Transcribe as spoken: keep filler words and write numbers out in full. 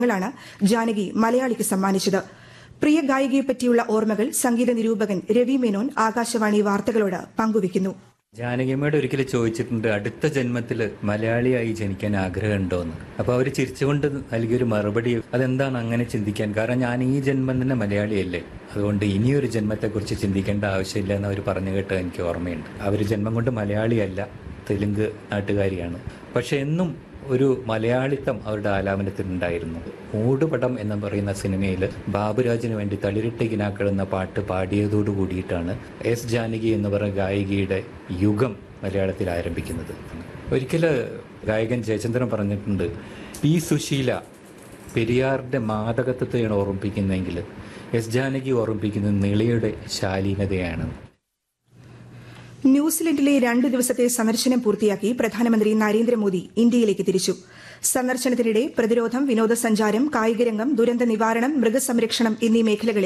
ാണ് ജാനകി മലയാളിക്ക് സമ്മാനിച്ചത്. പ്രിയ ഗായികയെപ്പറ്റിയുള്ള ഓർമ്മകൾ സംഗീത നിരൂപകൻ രവി മേനോൻ ആകാശവാണി വാർത്തകളോട് പങ്കുവയ്ക്കുന്നു. ജാനകിയമ്മയോട് ഒരിക്കലും ചോദിച്ചിട്ടുണ്ട്, അടുത്ത ജന്മത്തിൽ മലയാളിയായി ജനിക്കാൻ ആഗ്രഹമുണ്ടോന്ന്. അപ്പോൾ അവർ ചിരിച്ചുകൊണ്ട് നൽകിയൊരു മറുപടി, അതെന്താണ് അങ്ങനെ ചിന്തിക്കാൻ, കാരണം ഞാൻ ഈ ജന്മം തന്നെ മലയാളിയല്ലേ, അതുകൊണ്ട് ഇനിയൊരു ജന്മത്തെക്കുറിച്ച് ചിന്തിക്കേണ്ട ആവശ്യമില്ല എന്ന് അവർ പറഞ്ഞു കേട്ടത് എനിക്ക് ഓർമ്മയുണ്ട്. അവർ ജന്മം കൊണ്ട് മലയാളിയല്ല, തെലുങ്ക് നാട്ടുകാരിയാണ്. പക്ഷെ എന്നും ഒരു മലയാളിത്തം അവരുടെ ആലാപനത്തിനുണ്ടായിരുന്നു. മൂടുപടം എന്ന് പറയുന്ന സിനിമയിൽ ബാബുരാജിന് വേണ്ടി തളിരിട്ട് കിനാക്കൾ എന്ന പാട്ട് പാടിയതോടു കൂടിയിട്ടാണ് എസ് ജാനകി എന്ന് പറയുന്ന ഗായികയുടെ യുഗം മലയാളത്തിൽ ആരംഭിക്കുന്നത്. ഒരിക്കൽ ഗായകൻ ജയചന്ദ്രൻ പറഞ്ഞിട്ടുണ്ട്, പി സുശീല പെരിയാറിൻ്റെ മാദകത്വത്തെയാണ് ഓർമ്മിപ്പിക്കുന്നതെങ്കിൽ എസ് ജാനകി ഓർമ്മിപ്പിക്കുന്നത് നിളയുടെ ശാലീനതയാണ്. ന്യൂസിലൻഡിലെ രണ്ടു ദിവസത്തെ സന്ദർശനം പൂർത്തിയാക്കി പ്രധാനമന്ത്രി നരേന്ദ്രമോദി ഇന്ത്യയിലേക്ക് തിരിച്ചു. സന്ദർശനത്തിനിടെ പ്രതിരോധം, വിനോദസഞ്ചാരം, കായികരംഗം, ദുരന്ത നിവാരണം, മൃഗസംരക്ഷണം എന്നീ മേഖലകളിൽ